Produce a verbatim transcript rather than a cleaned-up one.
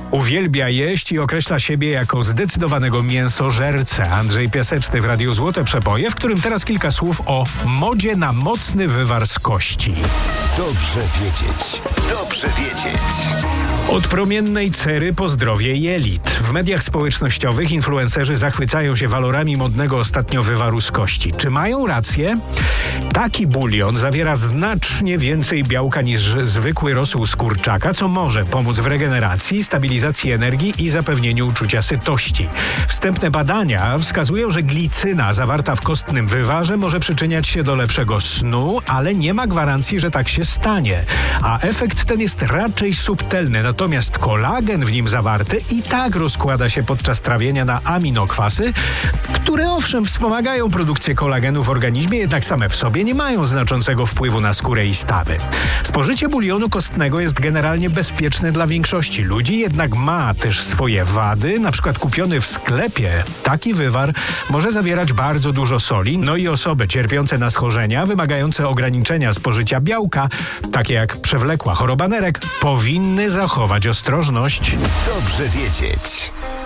Uwielbia jeść i określa siebie jako zdecydowanego mięsożercę. Andrzej Piaseczny w Radiu Złote Przeboje, w którym teraz kilka słów o modzie na mocny wywar z kości. Dobrze wiedzieć. Dobrze wiedzieć. Od promiennej cery po zdrowie jelit. W mediach społecznościowych influencerzy zachwycają się walorami modnego ostatnio wywaru z kości. Czy mają rację? Taki bulion zawiera znacznie więcej białka niż zwykły rosół z kurczaka, co może pomóc w regeneracji, stabilizacji energii i zapewnieniu uczucia sytości. Wstępne badania wskazują, że glicyna zawarta w kostnym wywarze może przyczyniać się do lepszego snu, ale nie ma gwarancji, że tak się stanie. A efekt ten jest raczej subtelny, natomiast kolagen w nim zawarty i tak rozkłada się podczas trawienia na aminokwasy, które owszem wspomagają produkcję kolagenu w organizmie, jednak same w sobie nie mają znaczącego wpływu na skórę i stawy. Spożycie bulionu kostnego jest generalnie bezpieczne dla większości ludzi, jednak ma też swoje wady. Na przykład kupiony w sklepie taki wywar może zawierać bardzo dużo soli, no i osoby cierpiące na schorzenia, wymagające ograniczenia spożycia białka, takie jak przewlekła choroba nerek, powinny zachować ostrożność. Dobrze wiedzieć.